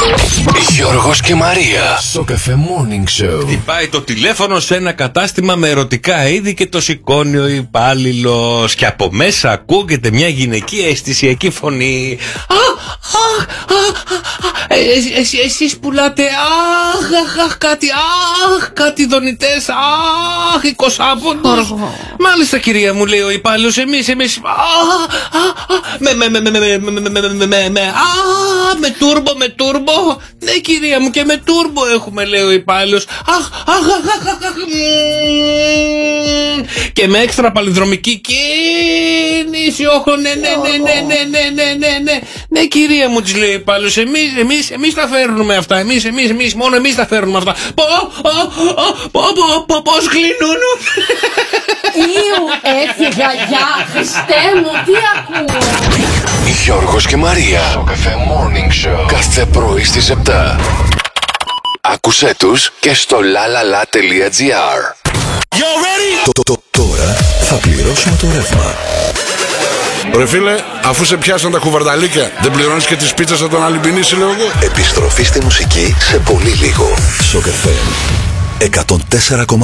Γιώργος και Μαρία στο Cafe Morning Show. Χτυπάει το τηλέφωνο σε ένα κατάστημα με ερωτικά είδη και το σηκώνει ο υπάλληλος. Και από μέσα ακούγεται μια γυναικεία αισθησιακή φωνή. Εσείς πουλάτε κάτι δονητές, εικοσάποντος. Μάλιστα κυρία μου, λέει ο υπάλληλος, εμείς με τούρμπο. Ναι κυρία μου, και με τούρμπο έχουμε, λέει ο υπάλληλος. Και με έξτρα παλινδρομική κίνηση. Ναι κυρία μου, της λέει ο υπάλληλος, εμείς τα φέρνουμε αυτά. Μόνο εμείς τα φέρνουμε αυτά. Πώς κλείνουν. Έφυγε γιαγιά, Χριστέ μου, τι ακούω. Γιώργος και Μαρία στο Cafe Morning Show. Κάθε πρωί στις 7. Άκουσέ τους και στο lalala.gr. Τώρα θα πληρώσουμε το ρεύμα. Ρε φίλε, αφού σε πιάσαν τα κουβαρνταλίκια, δεν πληρώνεις και τις πίτσες από τον Αλυμπινίση, λέω εγώ. Επιστροφή στη μουσική σε πολύ λίγο. Στο Cafe 104,8.